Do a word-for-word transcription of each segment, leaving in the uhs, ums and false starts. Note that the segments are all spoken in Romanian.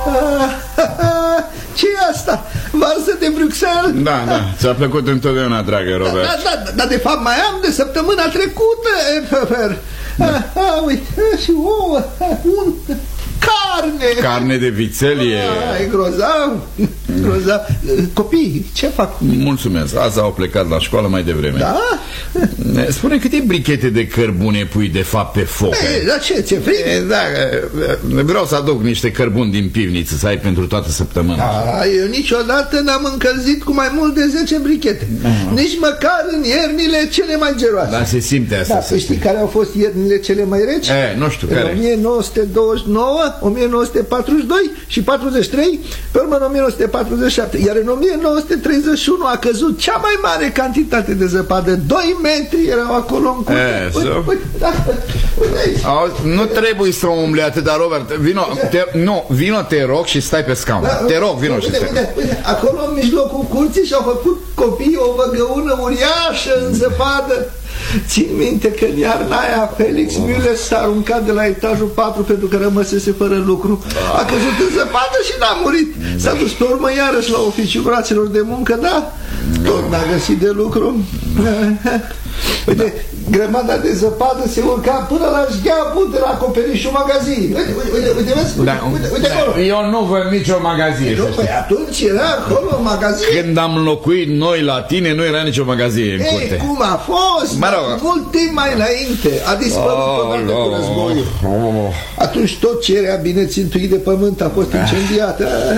Ce-i asta? Varză de Bruxelles? Da, da, ți-a plăcut întotdeauna, dragă Robert. Da, da, da, dar de fapt mai am de săptămâna trecută, Pfeffer. Da. Uite, și ouă, unt, carne. Carne de vițelie. E grozav, grozav. Copii, ce fac? Mulțumesc, azi au plecat la școală mai devreme. Da? Spune câte brichete de cărbune pui de fapt pe foc. E, dar ce, ți-e frig? E, da, vreau să aduc niște cărbuni din pivniță să ai pentru toată săptămâna. A, eu niciodată n-am încălzit cu mai mult de zece brichete. uh-huh. Nici măcar în iernile cele mai geroase. Da, se simte asta. Da, să știi care au fost iernile cele mai reci? E, nu știu, în care? o mie nouă sute douăzeci și nouă, o mie nouă sute patruzeci și doi și patruzeci și trei, pe urmă în o mie nouă sute patruzeci și șapte. Iar în o mie nouă sute treizeci și unu a căzut cea mai mare cantitate de zăpadă. doi metri erau acolo în curte. E, uite, so... uite, da, uite aici. Auzi, nu trebuie să umble atâta, Robert. Vino, te, nu, vino, te rog, și stai pe scaun. Da, te rog, vino uite, și uite, uite, uite, acolo în mijlocul curții și-au făcut copiii o văgăună uriașă în zăpadă. Țin minte că în iarna aia Felix Müller s-a aruncat de la etajul patru pentru că rămăsese fără lucru. A căzut în zăpadă și n-a murit. S-a dus pe urmă iarăși la oficiul brațelor de muncă, da? Tot n-a găsit de lucru. Uite, grămada de zăpadă se urca până la șgheabul de la acoperișul magaziei. Uite, uite, uite, uite, vezi? Da, uite, uite da, acolo. eu nu văd nicio magazie. Nu, păi atunci era acolo o magazie. Când am locuit noi la tine, nu era nicio magazie în Ei, curte. cum a fost? Mă rog. Mult timp mai înainte. A dispărut Oh, odată cu oh, războiul. oh. Atunci tot ce era bine țintuit de pământ a fost incendiat.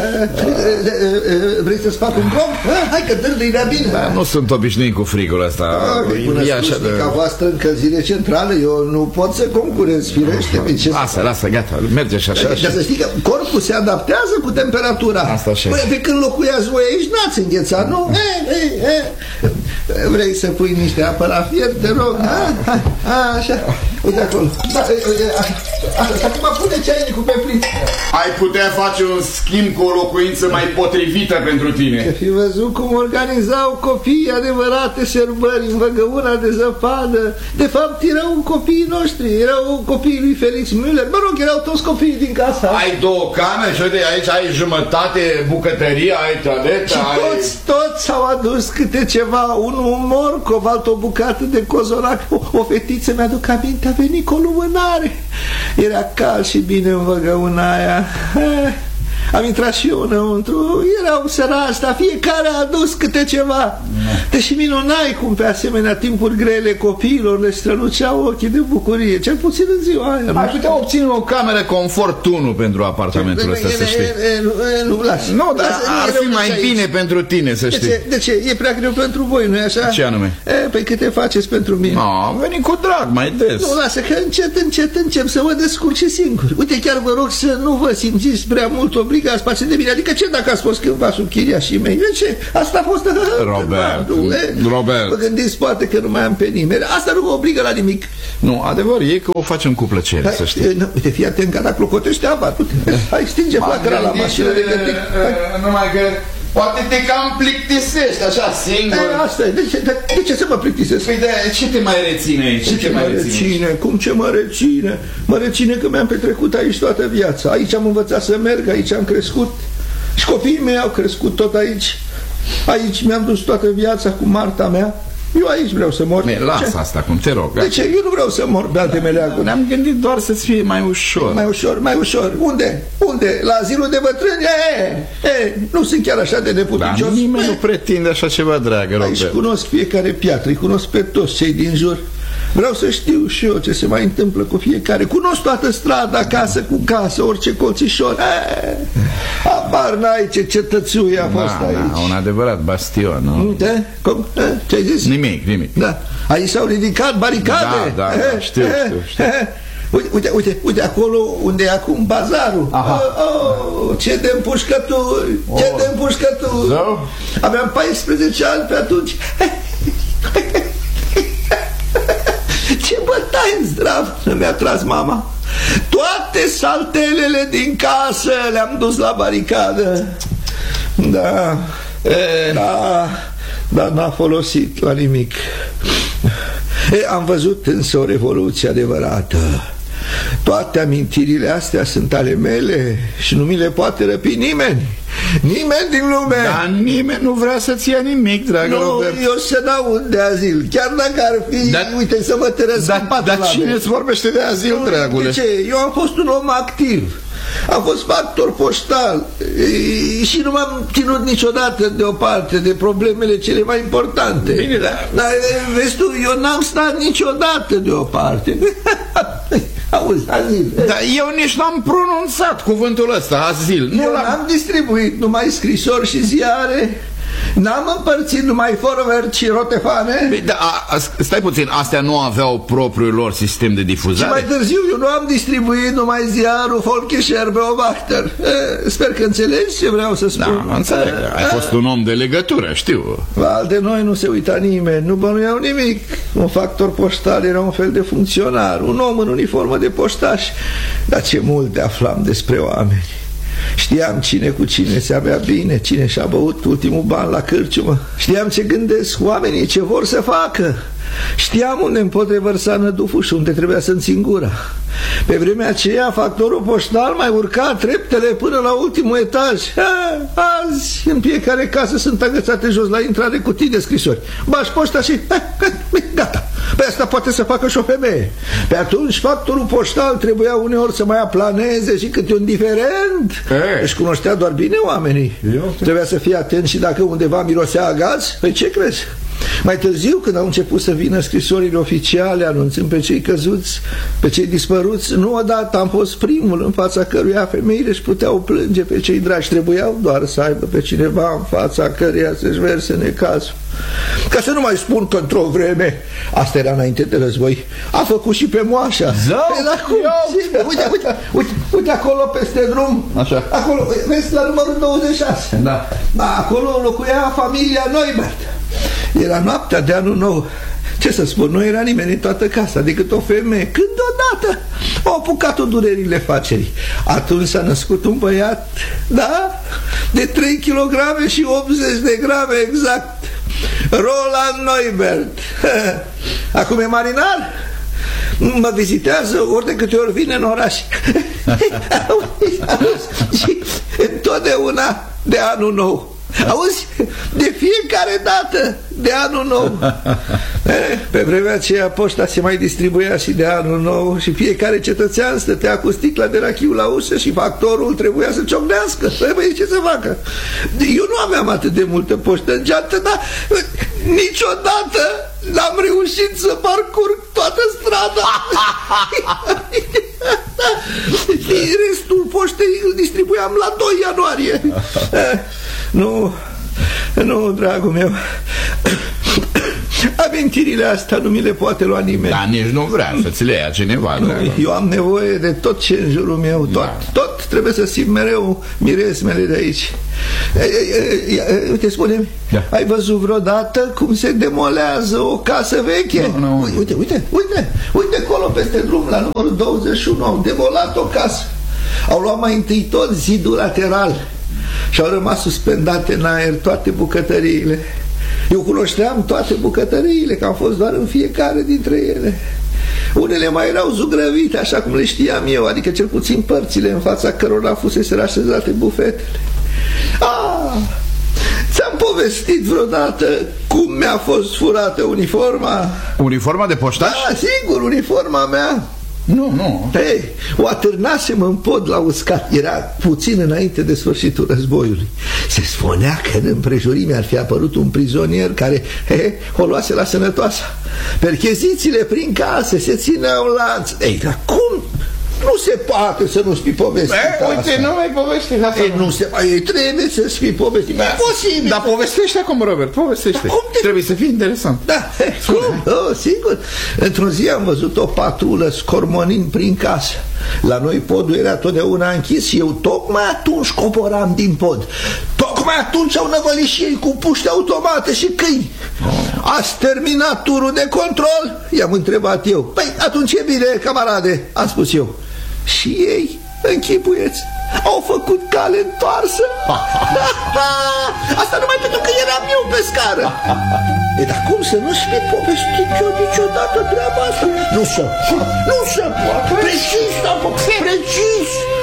Vrei să-ți fac un grom? Hai că dă-l de bine. Da, nu sunt obișnuit cu frigul ăsta. Până E așa de... ca voastră încălzire centrală, eu nu pot să concurez, firește. Lasă, lasă, gata, merge și așa. Dar să știi că corpul se adaptează cu temperatura. Asta așa. Păi, pe când locuiați voi aici, n-ați înghețat, nu? E, e, e. Vrei să pui niște apă la fier, te rog? A, a, a, așa. Uite acolo. Da, acum pune ceainicul pe plin. Ai putea face un schimb cu o locuință mai potrivită pentru tine. Să fi văzut cum organizau copiii adevărate sărbări în văgăuna de zăpadă. De fapt, erau copiii noștri, erau copiii lui Felix Müller. Mă rog, erau toți copiii din casa. Ai două camere și uite, aici ai jumătate bucătărie, ai toaletă, și ai... toți, toți au adus câte ceva. Unul un morcov, altă o bucată de cozonac. O, o fetiță, mi-aduc aminte, a venit cu o lumânare. Era cald și bine în văgăuna aia. Am intrat și eu înăuntru. Erau sărași, dar fiecare a adus câte ceva. Deși minunai cum pe asemenea timpuri grele copiilor le străluceau ochii de bucurie. Cel puțin în ziua aia. Ai putea obține o cameră confort unu pentru apartamentul ăsta, să știi. Nu, las. Nu, dar ar fi mai bine pentru tine, să știi. De ce? E prea greu pentru voi, nu-i așa? Ce anume? Păi câte faceți pentru mine? Am venit cu drag, mai des. Nu, lasă că încet, încet încep să mă descurc și singur. Uite, chiar vă rog să nu vă simțiți prea mult obligați față de mine. Adică ce dacă ați fost cândva sub chiriașii mei? De ce? Asta a fost... Robert, Robert. Vă gândiți poate că nu mai am pe nimeni. Asta nu vă obligă la nimic. Nu, adevăr e că o facem cu plăcere, hai, să știi. Nu, uite, fii atent că dacă clocotește apa. Hai, stinge flacăra la mașină de gândit. Numai că poate te cam plictisești așa singur. E, asta e. De ce, de, de ce să mă plictisesc? Păi de ce te mai reține aici? Ce, ce te mai reține? reține? Cum ce mă reține? Mă reține că mi-am petrecut aici toată viața. Aici am învățat să merg, aici am crescut. Și copiii mei au crescut tot aici. Aici mi-am dus toată viața cu Marta mea. Eu aici vreau să mor. Ne, lasă asta acum, te rog. De ce? Eu nu vreau să mor, beate meleagul. Ne-am gândit doar să-ți fie mai ușor. Mai ușor, mai ușor. Unde? Unde? La azilul de bătrâni? E, e, nu sunt chiar așa de neputicios. Dar nimeni nu pretinde așa ceva, dragă, Robert. Aici cunosc fiecare piatră, îi cunosc pe toți cei din jur. Vreau să știu și eu ce se mai întâmplă cu fiecare. Cunosc toată strada, casă cu casă, orice colțișor. Abar n-ai ce cetățuie a fost da, aici. Da, un adevărat bastion, nu? Da? Cum? Ce-ai zis? Nimic, nimic. Da. Aici s-au ridicat baricade. Da, da, da, știu, știu, știu. Uite, uite, uite, uite acolo unde e acum bazarul. Oh, oh, ce de împușcături, oh. ce de împușcături. Zău? Aveam paisprezece ani pe atunci. Ce bătaie zdrav mi-a tras mama. Toate saltelele din casă le-am dus la baricadă. Da, e, da, dar n-a folosit la nimic. E, am văzut însă o revoluție adevărată. Toate amintirile astea sunt ale mele și nu mi le poate răpi nimeni. Nimeni din lume. Dar nimeni nu vrea să-ți ia nimic, dragă Nu, Robert. eu să dau de azil. Chiar dacă ar fi, da, uite, să mă tărăsc da, în patul Dar la cine mea. îți vorbește de azil, Nu, dragule? De ce? Eu am fost un om activ. Am fost factor poștal e, și nu m-am ținut niciodată deoparte de problemele cele mai importante. Bine, da. Dar vezi tu, eu n-am stat niciodată deoparte. Auzi, azil. Dar eu nici n-am pronunțat cuvântul ăsta, azil. Nu Eu l-am... n-am distribuit numai scrisori și ziare. N-am împărțit numai forward și rotefane. Da, a, a, stai puțin, astea nu aveau propriul lor sistem de difuzare? Și mai târziu eu nu am distribuit numai ziarul Volkischer Beobachter. Sper că înțelegi ce vreau să spun. Da, înțeleg, ai fost un om de legătură, știu. Val de noi nu se uita nimeni, nu bănuiau nimic. Un factor poștal era un fel de funcționar, un om în uniformă de poștaș. Dar ce multe aflam despre oameni. Știam cine cu cine se avea bine, cine și-a băut ultimul ban la cârciumă. Știam ce gândesc oamenii, ce vor să facă. Știam unde îmi pot revărsa năduful și unde trebuia să-mi țin gura. Pe vremea aceea, factorul poștal mai urca treptele până la ultimul etaj. Ha, azi, în fiecare casă sunt agățate jos la intrare cutii de scrisori. Bași poșta și ha, ha, gata. Pe asta poate să facă și o femeie. Pe atunci factorul poștal trebuia uneori să mai aplaneze și câte un diferent. Își cunoștea doar bine oamenii. Eu? Trebuia să fie atent și dacă undeva mirosea a gaz. Păi ce crezi? Mai târziu, când au început să vină scrisorile oficiale anunțând pe cei căzuți, pe cei dispăruți, nu odată am fost primul în fața căruia femeile își puteau plânge pe cei dragi. Trebuiau doar să aibă pe cineva în fața căruia să-și verse necazul. Ca să nu mai spun că într-o vreme, asta era înainte de război, a făcut și pe moașa. Zău, uite, uite, uite, uite acolo peste drum. Așa. Acolo, vezi, la numărul douăzeci și șase. Da. Da, acolo locuia familia Neubert. Era noaptea de anul nou. Ce să spun, nu era nimeni în toată casa decât o femeie. Când deodată au apucat-o durerile facerii. Atunci s-a născut un băiat, da, de trei kilograme și optzeci de grame exact. Roland Neubert. Acum e marinar. Mă vizitează ori de câte ori vine în oraș. Și întotdeauna de anul nou. Auzi? De fiecare dată de anul nou. Pe vremea aceea poșta se mai distribuia și de anul nou și fiecare cetățean stătea cu sticla de rachiu la ușă și factorul trebuia să ciocnească. Păi ce să facă? Eu nu aveam atât de multă poștă în geantă, dar niciodată n-am reușit să parcurg toată strada. Restul poștei îl distribuiam la doi ianuarie. Nu, nu, dragul meu. Amintirile astea nu mi le poate lua nimeni. Dar nici nu vrea să ți le ia cineva. Nu, eu am nevoie de tot ce în jurul meu. Tot, da. tot trebuie să simt mereu miresmele de aici. Uite, spune-mi, da. Ai văzut vreodată cum se demolează o casă veche? Nu, nu. Uite, uite, uite, uite acolo peste drum, la numărul douăzeci și unu. Au demolat o casă. Au luat mai întâi tot zidul lateral și au rămas suspendate în aer toate bucătăriile. Eu cunoșteam toate bucătăriile, că am fost doar în fiecare dintre ele. Unele mai erau zugrăvite, așa cum le știam eu, adică cel puțin părțile în fața cărora fusese așezate bufetele. Ah, ți-am povestit vreodată cum mi-a fost furată uniforma? Uniforma de poștaș? Da, sigur, uniforma mea. Nu, nu. Ei, o atârnasem în pod la uscat. Era puțin înainte de sfârșitul războiului. Se spunea că în împrejurime ar fi apărut un prizonier care he, o luase la sănătoasă. Perchezițiile prin case se țineau lanț. Ei, dar cum? Nu se poate să nu-ți fi povestit asta. Uite, nu mai povestit asta. Ei, nu se poate, trebuie să-ți fi povestit. Da. Posibil. Dar povestește acum, Robert, povestește. Da, cum te... Trebuie să fie interesant. Da, cum? Oh, sigur. Într-o zi am văzut o patrulă scormonind prin casă. La noi podul era totdeauna închis și eu tocmai atunci coboram din pod. Tocmai atunci au năvălit și ei cu puști automate și câini. Oh. Ați terminat turul de control? I-am întrebat eu. Păi atunci e bine, camarade, am spus eu. Și ei Închipuieți, au făcut cale întoarsă. Asta numai pentru că eram eu pe scară. E, dar cum să nu-ți fi povestit eu niciodată treaba asta? Nu se poate, nu se poate. Precis, precis.